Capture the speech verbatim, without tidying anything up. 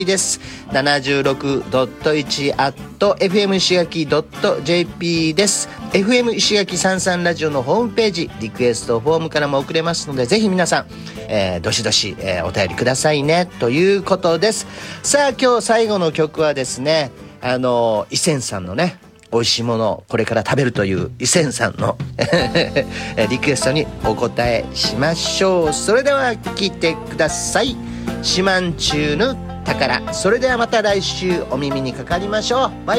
です。ななじゅうろくてんいち アット エフエム 石垣 ドット ジェーピー です。エフエム 石垣さんじゅうさんラジオのホームページ、リクエストフォームからも送れますので、ぜひ皆さん、えー、どしどし、えー、お便りくださいね、ということです。さあ、今日最後の曲はですね、あの、伊勢さんのね、美味しいものをこれから食べるという伊勢さんのリクエストにお答えしましょう。それでは聞いてください。四万中の宝。それではまた来週お耳にかかりましょう。バイバイ。